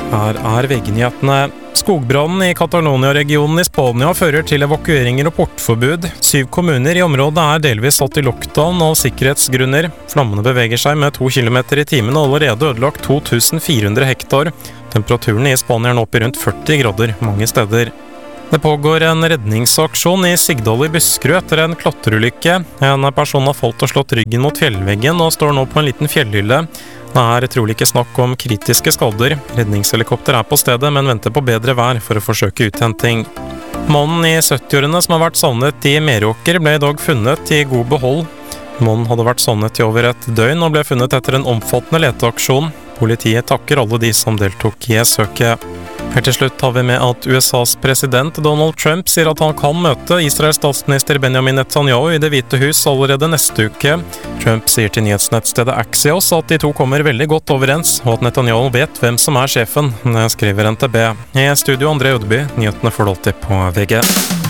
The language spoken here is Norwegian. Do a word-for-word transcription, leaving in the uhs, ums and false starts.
Her er V G-nyhetene. Skogbrannen i Catalonia-regionen i Spania fører til evakueringer og portforbud. Syv kommuner i området er delvis satt i lockdown av sikkerhetsgrunner. Flammene beveger seg med to kilometer i timen og allerede ødelagt to tusen fire hundre hektar. Temperaturen i Spania er nå oppe i rundt førti grader mange steder. Det pågår en redningsaksjon i Sigdal i Buskerud etter en klatreulykke. En person har falt og slått ryggen mot fjellveggen og står nå på en liten fjellhylle. Det er trolig ikke snakk om kritiske skader. Redningshelikopter er på stedet, men venter på bedre vær for å forsøke uthenting. Mannen i syttiårene som har vært savnet i Meråker ble i dag funnet i god behold. Mannen hadde vært savnet i over et døgn og ble funnet etter en omfattende leteaksjon. Politiet takker alle de som deltok i søket. Her til slutt har vi med at U S A's president Donald Trump sier at han kan møte Israels statsminister Benjamin Netanyahu i Det hvite hus allerede neste uke. Trump sier til nyhetsnettstedet Axios at de to kommer veldig godt overens, og at Netanyahu vet hvem som er sjefen, skriver N T B. I studio André Udby, nyhetene får du alltid på V G.